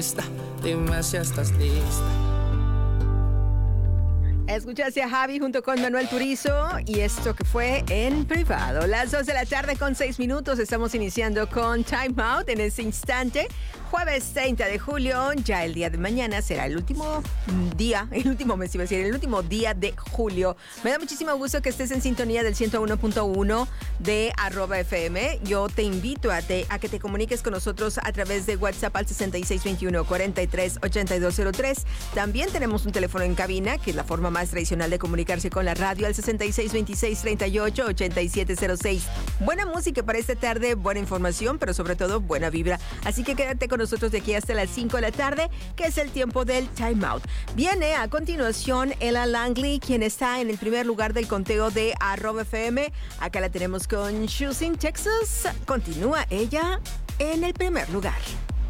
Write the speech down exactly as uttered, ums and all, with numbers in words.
Dime si estás lista. Escuchaste a Javi junto con Manuel Turizo y esto que fue En Privado. Las dos de la tarde con seis minutos. Estamos iniciando con Time Out en este instante. Jueves treinta de julio, ya el día de mañana será el último día, el último mes, iba a decir, el último día de julio. Me da muchísimo gusto que estés en sintonía del ciento uno punto uno de arroba F M. Yo te invito a, te, a que te comuniques con nosotros a través de WhatsApp al sesenta y seis veintiuno, cuarenta y tres, ochenta y dos cero tres. También tenemos un teléfono en cabina, que es la forma más tradicional de comunicarse con la radio, al sesenta y seis veintiséis, treinta y ocho, ochenta y siete cero seis. Buena música para esta tarde, buena información, pero sobre todo buena vibra. Así que quédate con nosotros de aquí hasta las cinco de la tarde, que es el tiempo del Time Out. Viene a continuación Ella Langley, quien está en el primer lugar del conteo de arroba F M. Acá la tenemos con Choosing Texas. Continúa ella en el primer lugar.